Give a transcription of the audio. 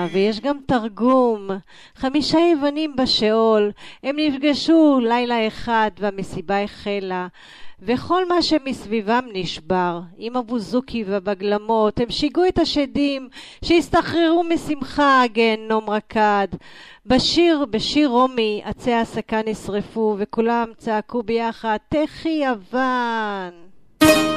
ויש גם תרגום. 5 יוונים בשאול, הם נפגשו לילה אחד והמסיבה החלה, וכל מה שמסביבם נשבר. עם הבוזוקי ובגלמות הם שיגעו את השדים שהסתחררו משמחה, גיהנום רקד. בשיר רומי עצי ההסקה נשרפו וכולם צעקו ביחד, תחי יוון.